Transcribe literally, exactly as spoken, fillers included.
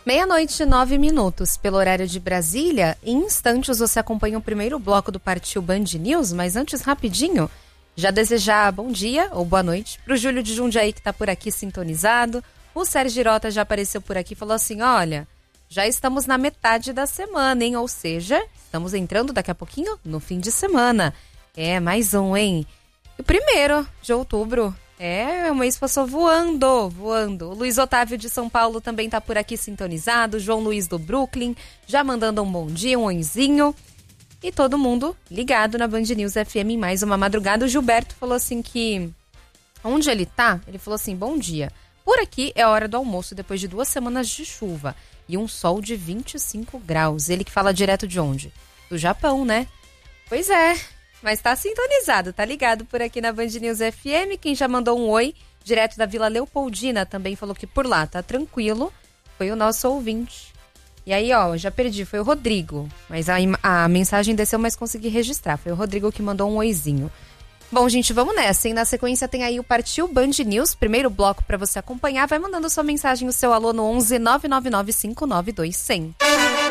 Meia-noite, nove minutos, pelo horário de Brasília. Em instantes você acompanha o primeiro bloco do Partiu Band News, mas antes, rapidinho, já desejar bom dia ou boa noite pro Júlio de Jundiaí, que tá por aqui sintonizado. O Sérgio Girota já apareceu por aqui e falou assim, olha, já estamos na metade da semana, hein? Ou seja, estamos entrando daqui a pouquinho no fim de semana. É, mais um, hein? E o primeiro de outubro... É, o mês passou voando, voando. O Luiz Otávio de São Paulo também tá por aqui sintonizado. João Luiz do Brooklyn, já mandando um bom dia, um oizinho. E todo mundo ligado na Band News F M em mais uma madrugada. O Gilberto falou assim que... Onde ele tá? Ele falou assim, bom dia. Por aqui é a hora do almoço, depois de duas semanas de chuva. E um sol de vinte e cinco graus. Ele que fala direto de onde? Do Japão, né? Pois é... Mas tá sintonizado, tá ligado por aqui na Band News F M. Quem já mandou um oi, direto da Vila Leopoldina, também falou que por lá tá tranquilo. Foi o nosso ouvinte. E aí, ó, já perdi, foi o Rodrigo. Mas a, a mensagem desceu, mas consegui registrar. Foi o Rodrigo que mandou um oizinho. Bom, gente, vamos nessa, hein? Na sequência tem aí o Partiu Band News, primeiro bloco pra você acompanhar. Vai mandando sua mensagem, o seu alô no onze nove nove nove cinco nove dois zero zero.